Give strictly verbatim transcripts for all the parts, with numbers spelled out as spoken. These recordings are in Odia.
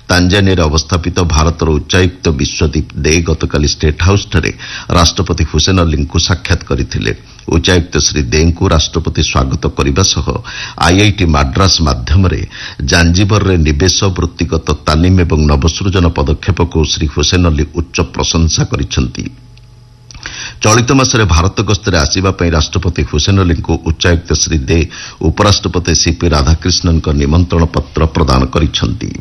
ତାଞ୍ଜାନିଆରେ ଅବସ୍ଥାପିତ ଭାରତର ଉଚ୍ଚାୟୁକ୍ତ ବିଶ୍ୱଦୀପ ଦେ ଗତକାଲି ଷ୍ଟେଟ୍ ହାଉସ୍ଠାରେ ରାଷ୍ଟ୍ରପତି ହୁସେନ ଅଲ୍ଲୀଙ୍କୁ ସାକ୍ଷାତ କରିଥିଲେ। ଉଚ୍ଚାୟୁକ୍ତ ଶ୍ରୀ ଦେଙ୍କୁ ରାଷ୍ଟ୍ରପତି ସ୍ୱାଗତ କରିବା ସହ ଆଇଆଇଟି ମାଡ୍ରାସ ମାଧ୍ୟମରେ ଜାଞ୍ଜିବରରେ ନିବେଶ, ବୃତ୍ତିଗତ ତାଲିମ ଏବଂ ନବସୃଜନ ପଦକ୍ଷେପକୁ ଶ୍ରୀ ହୁସେନ ଅଲ୍ଲୀ ଉଚ୍ଚ ପ୍ରଶଂସା କରିଛନ୍ତି। ଚଳିତ ମାସରେ ଭାରତ ଗସ୍ତରେ ଆସିବା ପାଇଁ ରାଷ୍ଟ୍ରପତି ହୁସେନ ଅଲ୍ଲୀଙ୍କୁ ଉଚ୍ଚାୟୁକ୍ତ ଶ୍ରୀ ଦେ ଉପରାଷ୍ଟ୍ରପତି ସିପି ରାଧାକ୍ରିଷ୍ଣନଙ୍କ ନିମନ୍ତ୍ରଣ ପତ୍ର ପ୍ରଦାନ କରିଛନ୍ତି।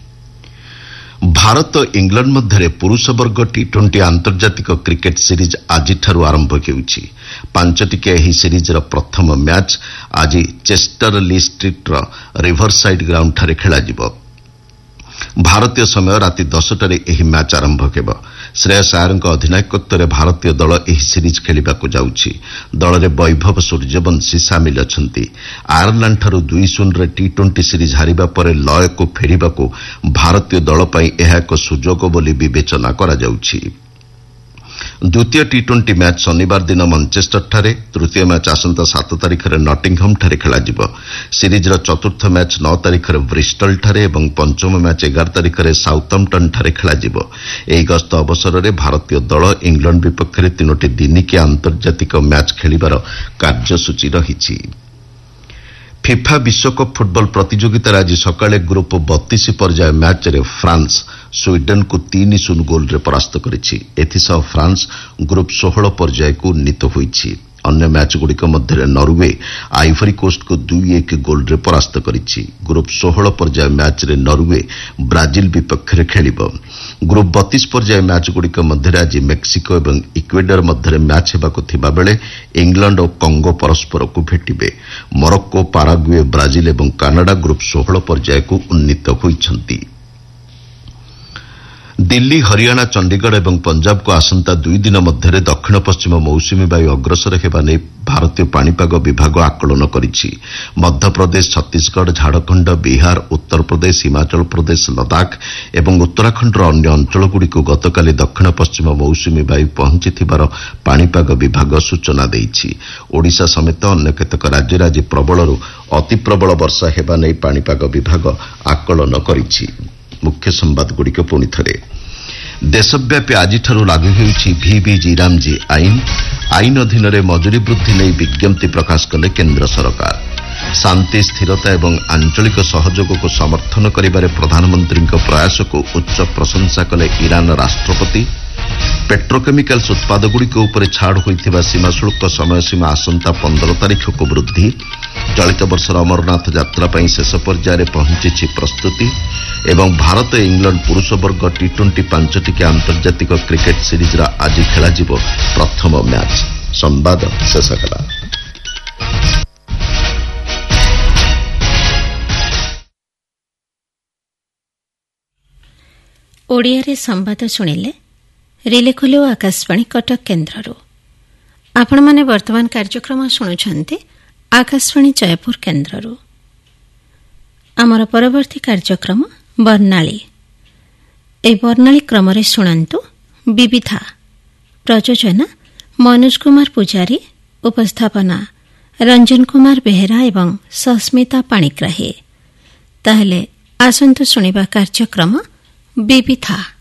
ଭାରତ ଇଂଲଣ୍ଡ ମଧ୍ୟରେ ପୁରୁଷ ବର୍ଗ ଟି ଟ୍ୱେଣ୍ଟି ଆନ୍ତର୍ଜାତିକ କ୍ରିକେଟ୍ ସିରିଜ୍ ଆଜିଠାରୁ ଆରମ୍ଭ ହେଉଛି। ପାଞ୍ଚଟିକିଆ ଏହି ସିରିଜ୍ର ପ୍ରଥମ ମ୍ୟାଚ୍ ଆଜି ଚେଷ୍ଟର ଲି ଷ୍ଟ୍ରିଟ୍ର ରିଭରସାଇଡ୍ ଗ୍ରାଉଣ୍ଡଠାରେ ଖେଳାଯିବ। ଭାରତୀୟ ସମୟ ରାତି ଦଶଟାରେ ଏହି ମ୍ୟାଚ୍ ଆରମ୍ଭ ହେବ। ଶ୍ରେୟସ ଆୟରଙ୍କ ଅଧିନାୟକତ୍ୱରେ ଭାରତୀୟ ଦଳ ଏହି ସିରିଜ୍ ଖେଳିବାକୁ ଯାଉଛି। ଦଳରେ ବୈଭବ ସୂର୍ଯ୍ୟବଂଶୀ ସାମିଲ ଅଛନ୍ତି। ଆୟାରଲାଣ୍ଡଠାରୁ ଦୁଇ ଶୂନରେ ଟି ଟ୍ୱେଣ୍ଟି ସିରିଜ୍ ହାରିବା ପରେ ଲୟକୁ ଫେରିବାକୁ ଭାରତୀୟ ଦଳ ପାଇଁ ଏହା ଏକ ସୁଯୋଗ ବୋଲି ବିବେଚନା କରାଯାଉଛି। ଦ୍ୱିତୀୟ ଟି ଟ୍ୱେଣ୍ଟି ମ୍ୟାଚ୍ ଶନିବାର ଦିନ ମଞ୍ଚେଷ୍ଟରଠାରେ, ତୃତୀୟ ମ୍ୟାଚ୍ ଆସନ୍ତା ସାତ ତାରିଖରେ ନଟିଂହମ୍ଠାରେ ଖେଳାଯିବ। ସିରିଜ୍ର ଚତୁର୍ଥ ମ୍ୟାଚ୍ ନଅ ତାରିଖରେ ବ୍ରିଷ୍ଟଲଠାରେ ଏବଂ ପଞ୍ଚମ ମ୍ୟାଚ୍ ଏଗାର ତାରିଖରେ ସାଉଥମ୍ପଟନ୍ଠାରେ ଖେଳାଯିବ। ଏହି ଗସ୍ତ ଅବସରରେ ଭାରତୀୟ ଦଳ ଇଂଲଣ୍ଡ ବିପକ୍ଷରେ ତିନୋଟି ଦିନିକିଆ ଆନ୍ତର୍ଜାତିକ ମ୍ୟାଚ୍ ଖେଳିବାର କାର୍ଯ୍ୟସୂଚୀ ରହିଛି। ଫିଫା ବିଶ୍ୱକପ୍ ଫୁଟବଲ ପ୍ରତିଯୋଗିତାରେ ଆଜି ସକାଳେ ଗ୍ରୁପ୍ ବତିଶ ପର୍ଯ୍ୟାୟ ମ୍ୟାଚ୍ରେ ଫ୍ରାନ୍ସ ସ୍ୱିଡେନ୍କୁ ତିନି ଶୂନ ଗୋଲ୍ରେ ପରାସ୍ତ କରିଛି। ଏଥିସହ ଫ୍ରାନ୍ସ ଗ୍ରୁପ୍ ଷୋହଳ ପର୍ଯ୍ୟାୟକୁ ଉନ୍ନୀତ ହୋଇଛି। ଅନ୍ୟ ମ୍ୟାଚ୍ଗୁଡ଼ିକ ମଧ୍ୟରେ ନରୱେ ଆଇଭରି କୋଷ୍ଟକୁ ଦୁଇ ଏକ ଗୋଲ୍ରେ ପରାସ୍ତ କରିଛି। ଗ୍ରୁପ୍ ଷୋହଳ ପର୍ଯ୍ୟାୟ ମ୍ୟାଚ୍ରେ ନରୱେ ବ୍ରାଜିଲ୍ ବିପକ୍ଷରେ ଖେଳିବ। ଗ୍ରୁପ୍ ବତିଶ ପର୍ଯ୍ୟାୟ ମ୍ୟାଚ୍ଗୁଡ଼ିକ ମଧ୍ୟରେ ଆଜି ମେକ୍ସିକୋ ଏବଂ ଇକ୍ୱେଡର ମଧ୍ୟରେ ମ୍ୟାଚ୍ ହେବାକୁ ଥିବାବେଳେ ଇଂଲଣ୍ଡ ଓ କଙ୍ଗୋ ପରସ୍ପରକୁ ଭେଟିବେ। ମରକ୍କୋ, ପାରାଗୁଏ, ବ୍ରାଜିଲ୍ ଏବଂ କାନାଡା ଗ୍ରୁପ୍ ଷୋହଳ ପର୍ଯ୍ୟାୟକୁ ଉନ୍ନୀତ ହୋଇଛନ୍ତି। ଦିଲ୍ଲୀ, ହରିୟାଣା, ଚଣ୍ଡିଗଡ଼ ଏବଂ ପଞ୍ଜାବକୁ ଆସନ୍ତା ଦୁଇ ଦିନ ମଧ୍ୟରେ ଦକ୍ଷିଣ ପଶ୍ଚିମ ମୌସୁମୀ ବାୟୁ ଅଗ୍ରସର ହେବା ନେଇ ଭାରତୀୟ ପାଣିପାଗ ବିଭାଗ ଆକଳନ କରିଛି। ମଧ୍ୟପ୍ରଦେଶ, ଛତିଶଗଡ଼, ଝାଡ଼ଖଣ୍ଡ, ବିହାର, ଉତ୍ତରପ୍ରଦେଶ, ହିମାଚଳ ପ୍ରଦେଶ, ଲଦାଖ ଏବଂ ଉତ୍ତରାଖଣ୍ଡର ଅନ୍ୟ ଅଞ୍ଚଳଗୁଡ଼ିକୁ ଗତକାଲି ଦକ୍ଷିଣ ପଶ୍ଚିମ ମୌସୁମୀ ବାୟୁ ପହଞ୍ଚିଥିବାର ପାଣିପାଗ ବିଭାଗ ସୂଚନା ଦେଇଛି। ଓଡ଼ିଶା ସମେତ ଅନ୍ୟ କେତେକ ରାଜ୍ୟରେ ଆଜି ପ୍ରବଳରୁ ଅତି ପ୍ରବଳ ବର୍ଷା ହେବା ନେଇ ପାଣିପାଗ ବିଭାଗ ଆକଳନ କରିଛି। ମୁଖ୍ୟ ସମ୍ବାଦଗୁଡ଼ିକ ପୁଣି ଥରେ। ଦେଶବ୍ୟାପୀ ଆଜିଠାରୁ ଲାଗୁ ହେଉଛି ଭିବିଜି ରାମଜି ଆଇନ। ଆଇନ ଅଧୀନରେ ମଜୁରୀ ବୃଦ୍ଧି ନେଇ ବିଜ୍ଞପ୍ତି ପ୍ରକାଶ କଲେ କେନ୍ଦ୍ର ସରକାର। ଶାନ୍ତି, ସ୍ଥିରତା ଏବଂ ଆଞ୍ଚଳିକ ସହଯୋଗକୁ ସମର୍ଥନ କରିବାରେ ପ୍ରଧାନମନ୍ତ୍ରୀଙ୍କ ପ୍ରୟାସକୁ ଉଚ୍ଚ ପ୍ରଶଂସା କଲେ ଇରାନ ରାଷ୍ଟ୍ରପତି। ପେଟ୍ରୋକେମିକାଲ୍ସ ଉତ୍ପାଦଗୁଡ଼ିକ ଉପରେ ଛାଡ଼ ହୋଇଥିବା ସୀମା ଶୁଳ୍କ ସମୟସୀମା ଆସନ୍ତା ପନ୍ଦର ତାରିଖକୁ ବୃଦ୍ଧି। ଚଳିତ ବର୍ଷର ଅମରନାଥ ଯାତ୍ରା ପାଇଁ ଶେଷ ପର୍ଯ୍ୟାୟରେ ପହଞ୍ଚିଛି ପ୍ରସ୍ତୁତି। ଏବଂ ଭାରତ ଇଂଲଣ୍ଡ ପୁରୁଷ ବର୍ଗ ଟି ଟ୍ୱେଣ୍ଟି ପାଞ୍ଚଟିକିଆ ଆନ୍ତର୍ଜାତିକ କ୍ରିକେଟ୍ ସିରିଜ୍ର ଆଜି ଖେଳାଯିବ ପ୍ରଥମ ମ୍ୟାଚ୍। ସମ୍ବାଦ ଶେଷ ହେଲା। ଓଡ଼ିଆରେ ସମ୍ବାଦ ଶୁଣିଲେ ରିଲେ ଖୋଲିବ ଆକାଶବାଣୀ କଟକ କେନ୍ଦ୍ରରୁ। ଆପଣମାନେ ବର୍ତ୍ତମାନ କାର୍ଯ୍ୟକ୍ରମ ଶୁଣୁଛନ୍ତି ଆକାଶବାଣୀ ଜୟପୁର କେନ୍ଦ୍ରରୁ। ଆମର ପରବର୍ତ୍ତୀ କାର୍ଯ୍ୟକ୍ରମ ବର୍ଣ୍ଣାଳୀ। ଏହି ବର୍ଣ୍ଣାଳୀ କ୍ରମରେ ଶୁଣନ୍ତୁ ବିବିଧା। ପ୍ରଯୋଜନା ମନୋଜ କୁମାର ପୂଜାରୀ, ଉପସ୍ଥାପନା ରଞ୍ଜନ କୁମାର ବେହେରା ଏବଂ ସସ୍ମିତା ପାଣିଗ୍ରାହୀ। ତାହେଲେ ଆସନ୍ତୁ ଶୁଣିବା କାର୍ଯ୍ୟକ୍ରମ ବିବିଧା।